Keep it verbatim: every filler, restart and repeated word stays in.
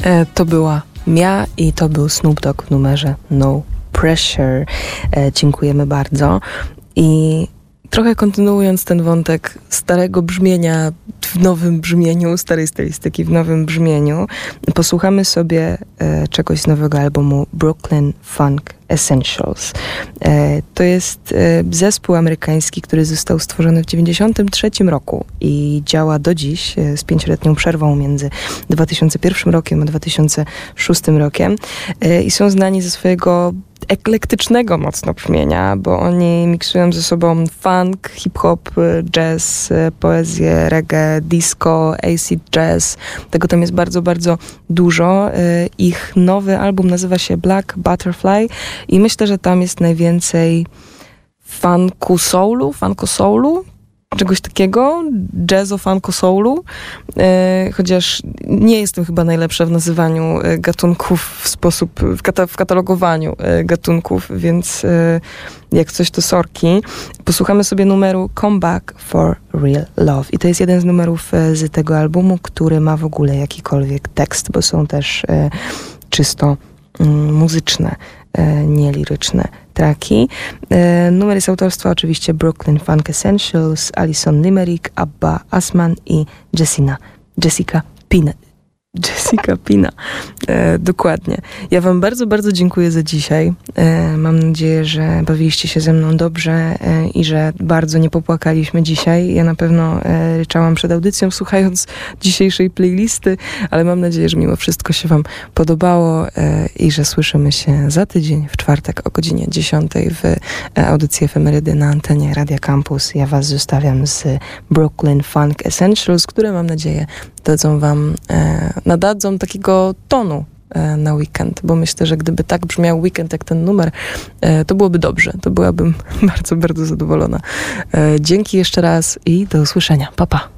E, to była Mia i to był Snoop Dogg w numerze No Pressure. E, dziękujemy bardzo. I trochę kontynuując ten wątek starego brzmienia w nowym brzmieniu, starej stylistyki w nowym brzmieniu, posłuchamy sobie e, czegoś z nowego albumu Brooklyn Funk Essentials. E, to jest e, zespół amerykański, który został stworzony w dziewięćdziesiątym trzecim roku i działa do dziś e, z pięcioletnią przerwą między dwa tysiące pierwszym rokiem a dwa tysiące szóstym rokiem e, i są znani ze swojego eklektycznego mocno brzmienia, bo oni miksują ze sobą funk, hip-hop, jazz, poezję, reggae, disco, acid jazz. Tego tam jest bardzo, bardzo dużo. Ich nowy album nazywa się Black Butterfly i myślę, że tam jest najwięcej funku soulu, funko soulu, czegoś takiego, jazzo, funko, soulu, e, chociaż nie jestem chyba najlepsza w nazywaniu e, gatunków w sposób, w, kata, w katalogowaniu e, gatunków, więc e, jak coś to sorki. Posłuchamy sobie numeru Come Back for Real Love i to jest jeden z numerów e, z tego albumu, który ma w ogóle jakikolwiek tekst, bo są też e, czysto mm, muzyczne, e, nie liryczne traki. E, numer jest autorstwa oczywiście Brooklyn Funk Essentials, Alison Limerick, Abba Asman i Jessina, Jessica Pina. Jessica Pina. E, dokładnie. Ja wam bardzo, bardzo dziękuję za dzisiaj. E, mam nadzieję, że bawiliście się ze mną dobrze e, i że bardzo nie popłakaliśmy dzisiaj. Ja na pewno e, ryczałam przed audycją, słuchając dzisiejszej playlisty, ale mam nadzieję, że mimo wszystko się wam podobało e, i że słyszymy się za tydzień, w czwartek o godzinie dziesiątej w e, audycji Efemerydy na antenie Radia Campus. Ja was zostawiam z Brooklyn Funk Essentials, które mam nadzieję dadzą wam, e, nadadzą takiego tonu e, na weekend, bo myślę, że gdyby tak brzmiał weekend jak ten numer, e, to byłoby dobrze. To byłabym bardzo, bardzo zadowolona. E, dzięki jeszcze raz i do usłyszenia. Pa, pa.